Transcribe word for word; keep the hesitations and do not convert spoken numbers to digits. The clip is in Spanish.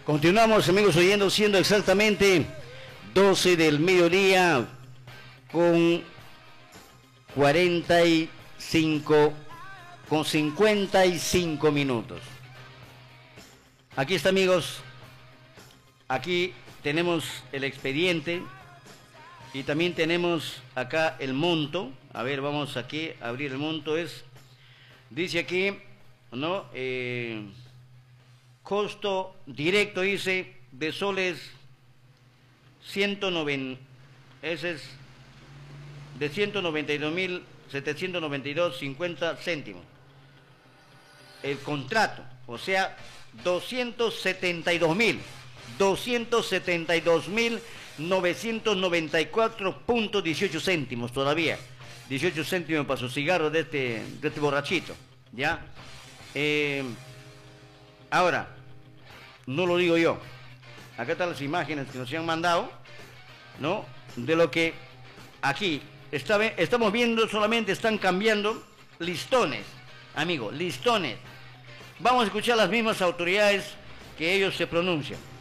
Continuamos, amigos oyendo, siendo exactamente doce del mediodía con cuarenta y cinco, con cincuenta y cinco minutos. Aquí está, amigos, aquí tenemos el expediente y también tenemos acá el monto. A ver, vamos aquí a abrir el monto. Es, dice aquí, ¿no? Eh, costo directo, dice, de soles ciento noventa, ese es de ciento noventa y dos mil setecientos noventa y dos con cincuenta céntimos. El contrato, o sea, doscientos setenta y dos mil, doscientos setenta y dos mil novecientos noventa y cuatro punto dieciocho céntimos todavía. dieciocho céntimos para su cigarro de este, de este borrachito, ¿ya? Eh, ahora, no lo digo yo. Acá están las imágenes que nos han mandado, ¿no? De lo que aquí está, estamos viendo, solamente están cambiando listones, amigo, listones. Vamos a escuchar las mismas autoridades que ellos se pronuncian.